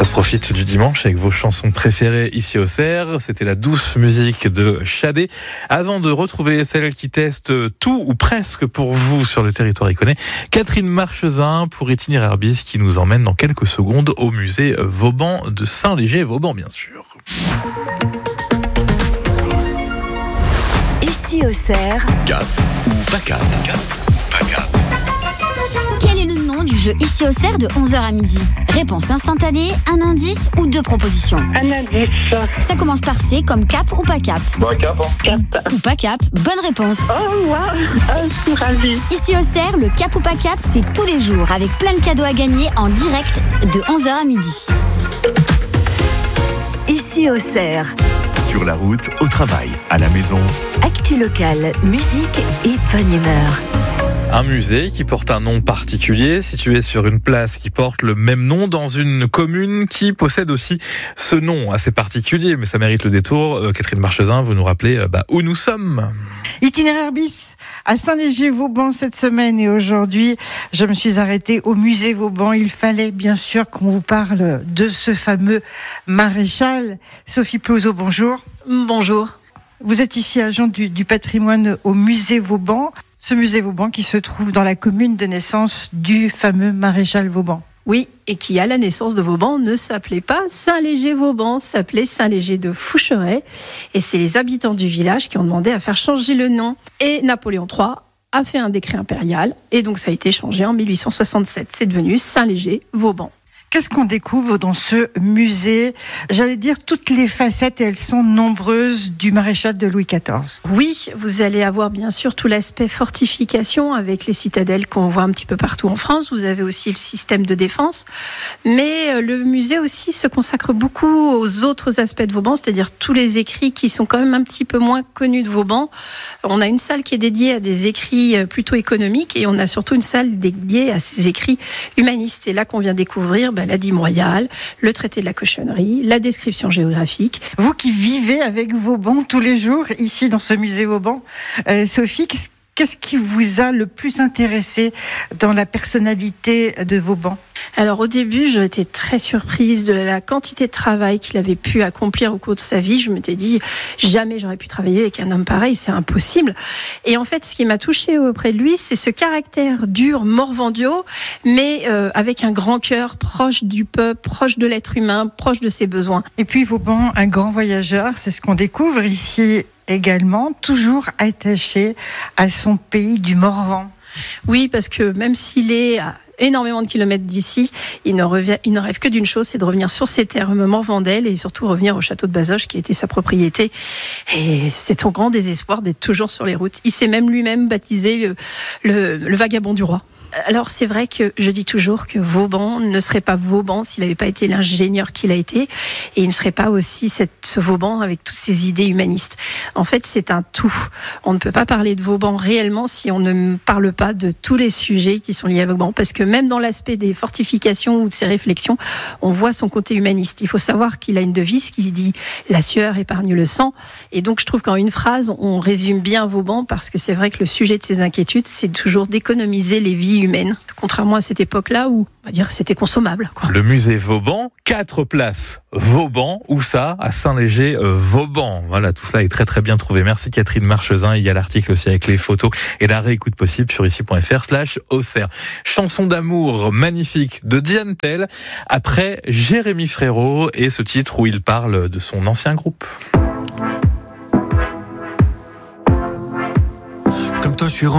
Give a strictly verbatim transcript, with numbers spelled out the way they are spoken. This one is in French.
Ça profite du dimanche avec vos chansons préférées ici au Cerf. C'était la douce musique de Shadé. Avant de retrouver celle qui teste tout ou presque pour vous sur le territoire iconais, Catherine Marchesin pour Itinéraire Bis qui nous emmène dans quelques secondes au musée Vauban de Saint-Léger-Vauban, bien sûr. Ici au Cerf, Cap ou pas cap? Cap ou pas cap? Quel est le nom du jeu Ici au Cerf de onze heures à midi? Réponse instantanée, un indice ou deux propositions? Un indice. Ça commence par C comme cap ou pas cap? Bah, cap, hein. Cap. Ou pas cap, bonne réponse. Oh, waouh, oh, je suis ravie. Ici au Cerf, le cap ou pas cap, c'est tous les jours avec plein de cadeaux à gagner en direct de onze heures à midi. ici au Cerf. Sur la route, au travail, à la maison. Actu locale, musique et bonne humeur. Un musée qui porte un nom particulier, situé sur une place qui porte le même nom dans une commune qui possède aussi ce nom assez particulier, mais ça mérite le détour. Euh, Catherine Marchesin, vous nous rappelez euh, bah, où nous sommes. Itinéraire bis à Saint-Léger-Vauban cette semaine et aujourd'hui, je me suis arrêtée au musée Vauban. Il fallait bien sûr qu'on vous parle de ce fameux maréchal. Sophie Plauzeau, bonjour. Bonjour. Vous êtes ici agent du, du patrimoine au musée Vauban. Ce musée Vauban qui se trouve dans la commune de naissance du fameux maréchal Vauban. Oui, et qui à la naissance de Vauban ne s'appelait pas Saint-Léger-Vauban, s'appelait Saint-Léger de Foucheret. Et c'est les habitants du village qui ont demandé à faire changer le nom. Et Napoléon trois a fait un décret impérial, et donc ça a été changé en mille huit cent soixante-sept. C'est devenu Saint-Léger-Vauban. Qu'est-ce qu'on découvre dans ce musée? J'allais dire toutes les facettes, et elles sont nombreuses, du maréchal de Louis quatorze. Oui, vous allez avoir bien sûr tout l'aspect fortification avec les citadelles qu'on voit un petit peu partout en France. Vous avez aussi le système de défense. Mais le musée aussi se consacre beaucoup aux autres aspects de Vauban, c'est-à-dire tous les écrits qui sont quand même un petit peu moins connus de Vauban. On a une salle qui est dédiée à des écrits plutôt économiques et on a surtout une salle dédiée à ces écrits humanistes. Et là qu'on vient découvrir la dîme royale, le traité de la cochonnerie, la description géographique. Vous qui vivez avec Vauban tous les jours, ici dans ce musée Vauban, euh, Sophie, qu'est-ce, qu'est-ce qui vous a le plus intéressé dans la personnalité de Vauban ? Alors au début, j'étais très surprise de la quantité de travail qu'il avait pu accomplir au cours de sa vie. Je m'étais dit, jamais j'aurais pu travailler avec un homme pareil, c'est impossible. Et en fait, ce qui m'a touchée auprès de lui, c'est ce caractère dur, morvandiaux, mais euh, avec un grand cœur, proche du peuple, proche de l'être humain, proche de ses besoins. Et puis Vauban, un grand voyageur, c'est ce qu'on découvre ici également, toujours attaché à son pays du Morvan. Oui, parce que même s'il est à énormément de kilomètres d'ici, il ne, revient, il ne rêve que d'une chose, c'est de revenir sur ses terres morvandaises et surtout revenir au château de Bazoches qui était sa propriété. Et c'est son grand désespoir d'être toujours sur les routes. Il s'est même lui-même baptisé le, le, le vagabond du roi. Alors c'est vrai que je dis toujours que Vauban ne serait pas Vauban s'il n'avait pas été l'ingénieur qu'il a été, et il ne serait pas aussi cette, ce Vauban avec toutes ses idées humanistes. En fait, c'est un tout. On ne peut pas parler de Vauban réellement si on ne parle pas de tous les sujets qui sont liés à Vauban, parce que même dans l'aspect des fortifications ou de ses réflexions, on voit son côté humaniste. Il faut savoir qu'il a une devise qui dit « La sueur épargne le sang », et donc je trouve qu'en une phrase, on résume bien Vauban, parce que c'est vrai que le sujet de ses inquiétudes, c'est toujours d'économiser les vies humaine, contrairement à cette époque-là où, on va dire, c'était consommable, quoi. Le musée Vauban, quatre places Vauban, où ça? À Saint-Léger-Vauban. Voilà, tout cela est très très bien trouvé. Merci Catherine Marchesin. Il y a l'article aussi avec les photos et la réécoute possible sur ici.fr slash Auxerre. Chanson d'amour magnifique de Diane Tell, après Jérémy Frérot et ce titre où il parle de son ancien groupe. Comme toi, je suis